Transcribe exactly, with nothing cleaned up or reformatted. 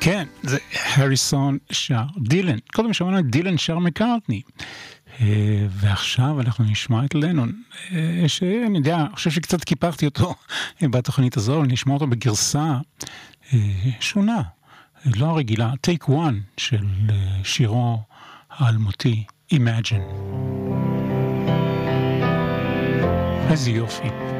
כן, זה הריסון שר דילן. קודם שמענו את דילן שר מקארטני. ועכשיו אנחנו נשמע את לנון, שאני יודע, אני חושב שקצת קיפחתי אותו בתוכנית הזו, נשמע אותו בגרסה שונה, לא הרגילה, Take One של שירו האלמותי, Imagine. איזה יופי.